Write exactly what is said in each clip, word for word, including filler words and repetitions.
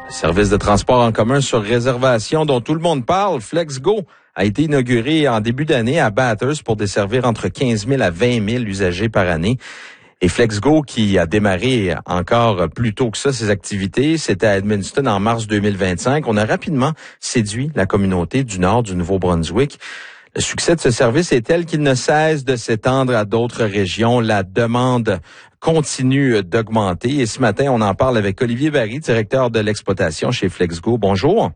Service de transport en commun sur réservation dont tout le monde parle, FlexGo, a été inauguré en début d'année à Bathurst pour desservir entre quinze mille à vingt mille usagers par année. Et FlexGo, qui a démarré encore plus tôt que ça ses activités, c'était à Edmundston en mars deux mille vingt-cinq. On a rapidement séduit la communauté du nord du Nouveau-Brunswick. Le succès de ce service est tel qu'il ne cesse de s'étendre à d'autres régions. La demande continue d'augmenter. Et ce matin, on en parle avec Olivier Barry, directeur de l'exploitation chez FlexGo. Bonjour.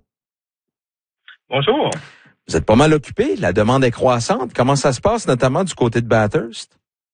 Bonjour. Vous êtes pas mal occupé. La demande est croissante. Comment ça se passe, notamment du côté de Bathurst?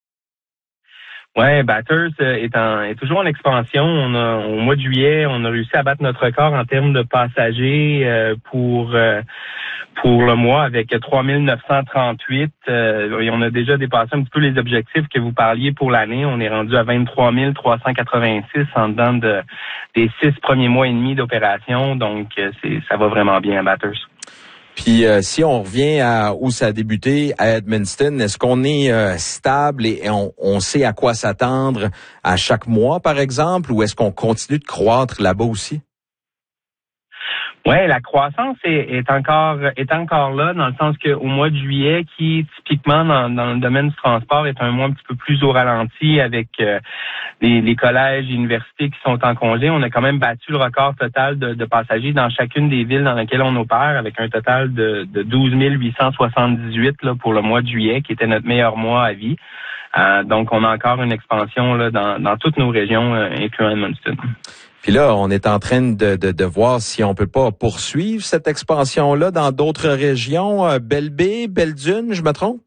Ouais, Bathurst est, en, est toujours en expansion. On a, au mois de juillet, on a réussi à battre notre record en termes de passagers euh, pour euh, pour le mois avec trois mille neuf cent trente-huit. Euh, et on a déjà dépassé un petit peu les objectifs que vous parliez pour l'année. On est rendu à vingt-trois mille trois cent quatre-vingt-six en dedans de, des six premiers mois et demi d'opération. Donc, c'est, ça va vraiment bien à Bathurst. Puis euh, si on revient à où ça a débuté, à Edmundston, est-ce qu'on est euh, stable et on, on sait à quoi s'attendre à chaque mois, par exemple, ou est-ce qu'on continue de croître là-bas aussi? Ouais, la croissance est, est encore est encore là dans le sens que au mois de juillet, qui typiquement dans, dans le domaine du transport est un mois un petit peu plus au ralenti avec euh, les, les collèges, universités qui sont en congé, on a quand même battu le record total de, de passagers dans chacune des villes dans lesquelles on opère, avec un total de, de douze mille huit cent soixante-dix-huit là pour le mois de juillet, qui était notre meilleur mois à vie. Euh, donc, on a encore une expansion là dans, dans toutes nos régions, euh, incluant Edmundston. Puis là, on est en train de, de, de voir si on peut pas poursuivre cette expansion-là dans d'autres régions. Euh, Belle-Baie, Belle-Dune, je me trompe?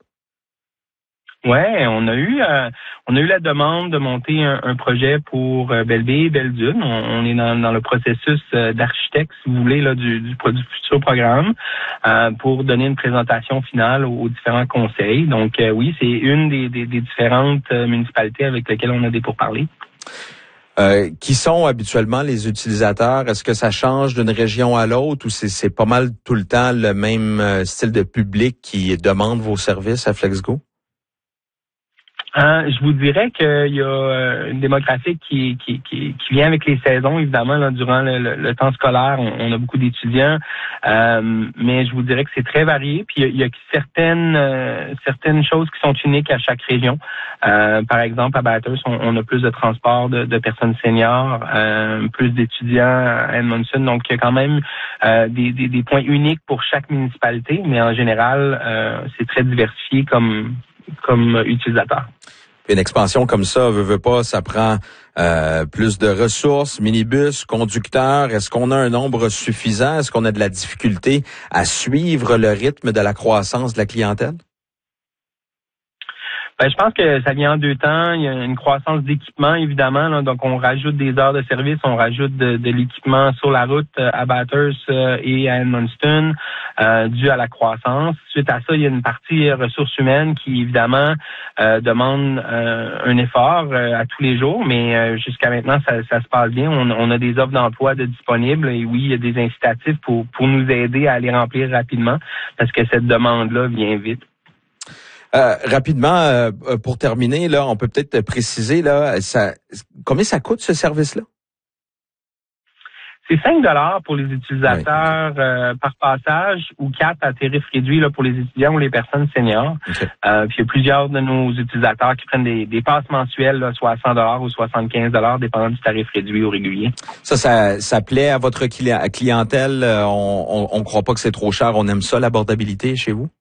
Ouais, on a eu euh, on a eu la demande de monter un, un projet pour euh, Belle-Baie et Belle-Dune. On, on est dans, dans le processus euh, d'architecte, si vous voulez, là, du, du, du futur programme euh, pour donner une présentation finale aux, aux différents conseils. Donc euh, oui, c'est une des, des, des différentes euh, municipalités avec lesquelles on a des pourparlers. Euh, qui sont habituellement les utilisateurs? Est-ce que ça change d'une région à l'autre ou c'est, c'est pas mal tout le temps le même euh, style de public qui demande vos services à FlexGo? Euh, je vous dirais qu'il y a euh, une démographie qui, qui, qui, qui vient avec les saisons, évidemment, là, durant le, le, le temps scolaire. On, on a beaucoup d'étudiants, euh, mais je vous dirais que c'est très varié. Puis il y a, il y a certaines euh, certaines choses qui sont uniques à chaque région. Euh, par exemple, à Bathurst, on, on a plus de transport de, de personnes seniors, euh, plus d'étudiants à Edmundston. Donc, il y a quand même euh, des, des, des points uniques pour chaque municipalité, mais en général, euh, c'est très diversifié comme comme utilisateur. Une expansion comme ça, veut, veut pas, ça prend euh, plus de ressources, minibus, conducteurs. Est-ce qu'on a un nombre suffisant? Est-ce qu'on a de la difficulté à suivre le rythme de la croissance de la clientèle? Ben, je pense que ça vient en deux temps. Il y a une croissance d'équipement, évidemment. Là. Donc, on rajoute des heures de service, on rajoute de, de l'équipement sur la route à Bathurst et à Edmundston, euh, dû à la croissance. Suite à ça, il y a une partie ressources humaines qui, évidemment, euh, demande euh, un effort euh, à tous les jours. Mais euh, jusqu'à maintenant, ça, ça se passe bien. On, on a des offres d'emploi de disponibles. Et oui, il y a des incitatifs pour, pour nous aider à les remplir rapidement parce que cette demande-là vient vite. Euh, rapidement, euh, pour terminer, là, on peut peut-être préciser là, ça, combien ça coûte ce service-là? C'est cinq dollars pour les utilisateurs oui. euh, par passage ou quatre à tarif réduit là, pour les étudiants ou les personnes seniors. Okay. Euh, puis il y a plusieurs de nos utilisateurs qui prennent des, des passes mensuelles, là, soit à cent dollars ou soixante-quinze dollars, dépendant du tarif réduit ou régulier. Ça, ça, ça plaît à votre clientèle? On ne croit pas que c'est trop cher. On aime ça, l'abordabilité chez vous?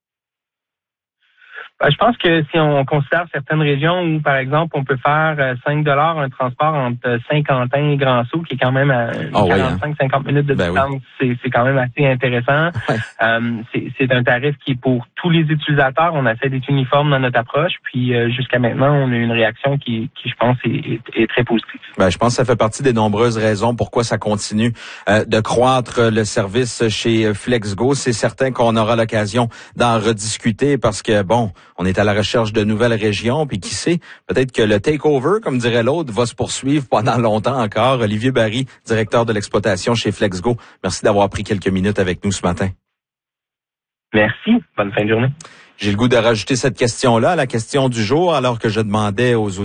Je pense que si on considère certaines régions où, par exemple, on peut faire cinq dollars un transport entre Saint-Quentin et Grand-Sault, qui est quand même à oh, quarante-cinq à cinquante minutes de ben distance, oui. c'est, c'est quand même assez intéressant. Ouais. Euh, c'est, c'est un tarif qui est pour tous les utilisateurs. On essaie d'être uniforme dans notre approche. Puis euh, jusqu'à maintenant, on a eu une réaction qui, qui je pense, est, est, est très positive. Ben, je pense que ça fait partie des nombreuses raisons pourquoi ça continue euh, de croître le service chez FlexGo. C'est certain qu'on aura l'occasion d'en rediscuter parce que, bon, on est à la recherche de nouvelles régions, puis qui sait, peut-être que le takeover, comme dirait l'autre, va se poursuivre pendant longtemps encore. Olivier Barry, directeur de l'exploitation chez FlexGo, merci d'avoir pris quelques minutes avec nous ce matin. Merci. Bonne fin de journée. J'ai le goût de rajouter cette question-là à la question du jour, alors que je demandais aux